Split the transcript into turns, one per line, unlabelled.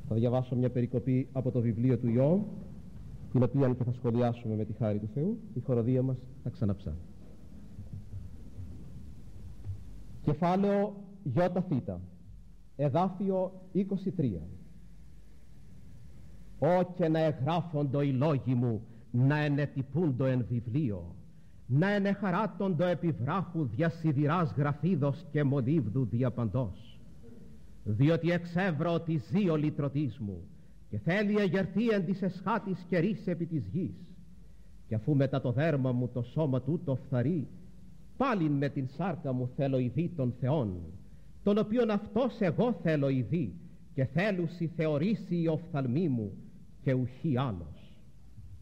Θα διαβάσω μια περικοπή από το βιβλίο του Ιώβ, την οποία και θα σχολιάσουμε με τη χάρη του Θεού. Η χοροδία μας θα ξαναψά. Κεφάλαιο ΙΘ, εδάφιο 23. «Ω και να εγγράφοντο οι λόγοι μου, να ενετυπούντο εν βιβλίο, να ενεχαράτοντο επί βράχου δια σιδηράς γραφίδος και μολύβδου διαπαντός. Διότι εξεύρω ότι ζει ο λυτρωτής μου και θέλει εγερθεί εν της εσχάτης καιρής επί της γης. Και αφού μετά το δέρμα μου το σώμα τούτο φθαρεί, πάλιν με την σάρκα μου θέλω ειδεί των Θεών, τον οποίον αυτός εγώ θέλω ειδεί, και θέλουσι θεωρήσει η οφθαλμή μου και ουχή άλλος.